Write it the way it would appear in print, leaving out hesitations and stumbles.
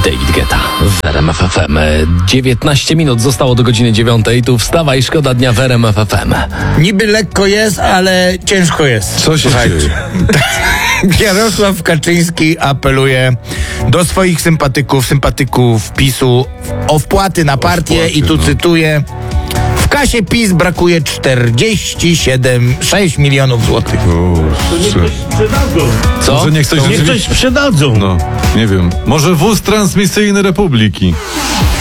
David Guetta w RMF FM. 19 minut zostało do godziny 9. Tu wstawaj, szkoda dnia w RMF FM. Niby lekko jest, ale ciężko jest. Co się dzieje? Jarosław Kaczyński apeluje do swoich sympatyków PiS-u o wpłaty na partię i tu cytuję: w kasie PiS brakuje 47,6 milionów złotych. Co? Może niech coś Niech coś sprzedadzą. No, nie wiem. Może wóz transmisyjny Republiki.